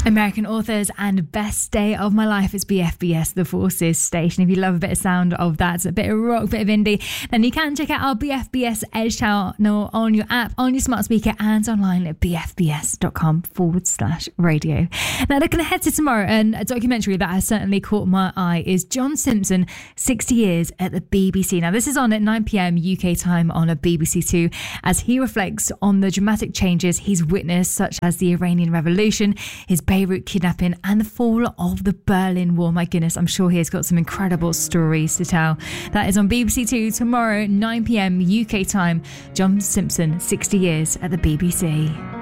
American authors and best day of my life is BFBS, the Forces station. If you love a bit of sound of that, a bit of rock, bit of indie, then you can check out our BFBS Edge channel on your app, on your smart speaker, and online at bfbs.com/radio. Now, looking ahead to tomorrow, and a documentary that has certainly caught my eye is John Simpson, 60 Years at the BBC. Now, this is on at 9 p.m. UK time on a BBC Two, as he reflects on the dramatic changes he's witnessed, such as the Iranian Revolution, his Beirut kidnapping, and the fall of the Berlin Wall. My goodness, I'm sure he has got some incredible stories to tell. That is on BBC Two tomorrow, 9 p.m. UK time. John Simpson, 60 Years at the BBC.